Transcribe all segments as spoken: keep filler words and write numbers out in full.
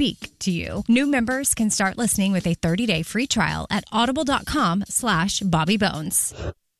speak to you. New members can start listening with a thirty-day free trial at audible.com slash Bobby Bones.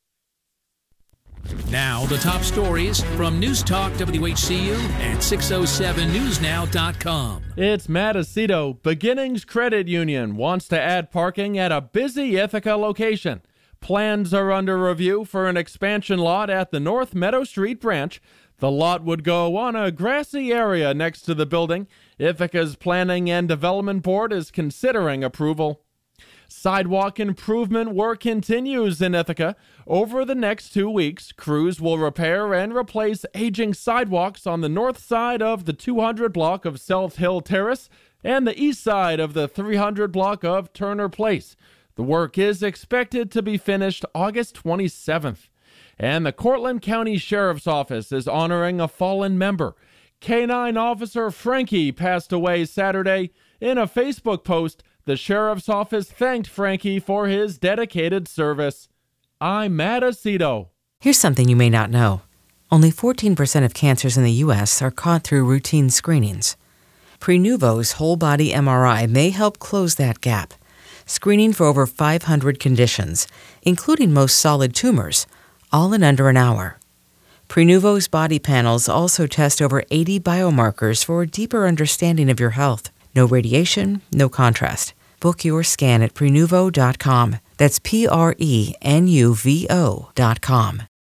Now, the top stories from News Talk W H C U and six oh seven news now dot com. It's Matt Aceto. Beginnings Credit Union wants to add parking at a busy Ithaca location. Plans are under review for an expansion lot at the North Meadow Street branch. The lot would go on a grassy area next to the building. Ithaca's Planning and Development Board is considering approval. Sidewalk improvement work continues in Ithaca. Over the next two weeks, crews will repair and replace aging sidewalks on the north side of the two hundred block of South Hill Terrace and the east side of the three hundred block of Turner Place. The work is expected to be finished August twenty-seventh. And the Cortland County Sheriff's Office is honoring a fallen member. K nine Officer Frankie passed away Saturday. In a Facebook post, the Sheriff's Office thanked Frankie for his dedicated service. I'm Matt Aceto. Here's something you may not know. Only fourteen percent of cancers in the U S are caught through routine screenings. Prenuvo's whole-body M R I may help close that gap, screening for over five hundred conditions, including most solid tumors, all in under an hour. Prenuvo's body panels also test over eighty biomarkers for a deeper understanding of your health. No radiation, no contrast. Book your scan at Prenuvo dot com. That's P R E N U V O dot com.